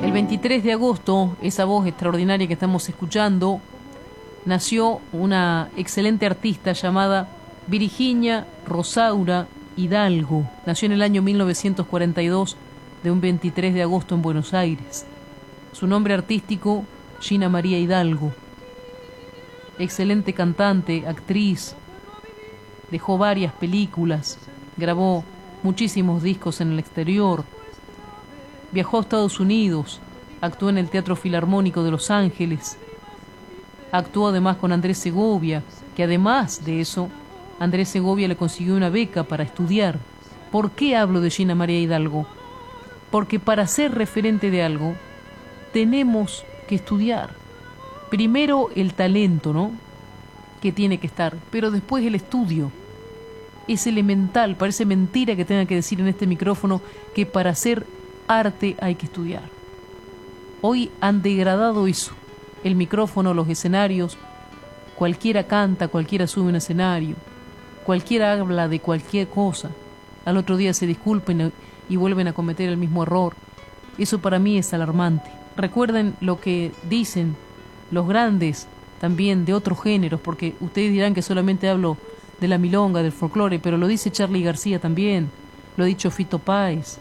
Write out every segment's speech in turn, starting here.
El 23 de agosto, esa voz extraordinaria que estamos escuchando, nació una excelente artista llamada Virginia Rosaura Hidalgo. Nació en el año 1942, de un 23 de agosto en Buenos Aires. Su nombre artístico, Gina María Hidalgo. Excelente cantante, actriz, dejó varias películas, grabó muchísimos discos en el exterior, viajó a Estados Unidos, actuó en el Teatro Filarmónico de Los Ángeles, actuó además con Andrés Segovia, que además de eso, Andrés Segovia le consiguió una beca para estudiar. ¿Por qué hablo de Gina María Hidalgo? Porque para ser referente de algo, tenemos que estudiar. Primero el talento, ¿no?, que tiene que estar, pero después el estudio. Es elemental, parece mentira que tenga que decir en este micrófono que para hacer arte hay que estudiar. Hoy han degradado eso, el micrófono, los escenarios. Cualquiera canta, cualquiera sube un escenario, cualquiera habla de cualquier cosa. Al otro día se disculpen y vuelven a cometer el mismo error. Eso para mí es alarmante. Recuerden lo que dicen los grandes también de otros géneros, porque ustedes dirán que solamente hablo de la milonga, del folclore, pero lo dice Charly García también, lo ha dicho Fito Páez.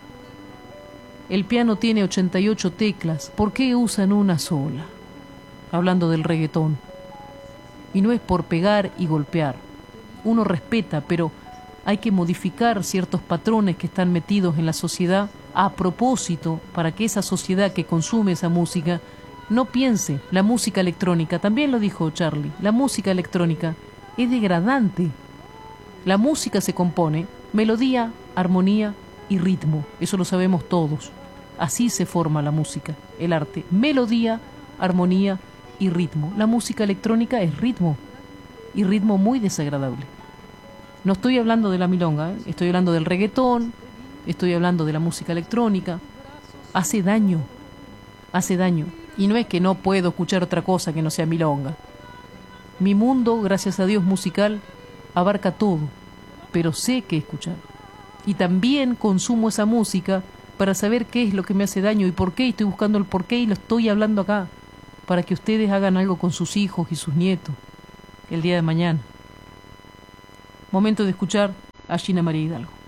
El piano tiene 88 teclas, ¿por qué usan una sola? Hablando del reggaetón. Y no es por pegar y golpear. Uno respeta, pero hay que modificar ciertos patrones que están metidos en la sociedad a propósito para que esa sociedad que consume esa música no piense. La música electrónica, también lo dijo Charly, la música electrónica es degradante. La música se compone melodía, armonía y ritmo. Eso lo sabemos todos. Así se forma la música, el arte. Melodía, armonía y ritmo. La música electrónica es ritmo, y ritmo muy desagradable. No estoy hablando de la milonga, estoy hablando del reggaetón, estoy hablando de la música electrónica. Hace daño, hace daño. Y no es que no puedo escuchar otra cosa que no sea milonga. Mi mundo, gracias a Dios, musical, abarca todo, pero sé qué escuchar. Y también consumo esa música para saber qué es lo que me hace daño y por qué, y estoy buscando el por qué y lo estoy hablando acá, para que ustedes hagan algo con sus hijos y sus nietos el día de mañana. Momento de escuchar a Gina María Hidalgo.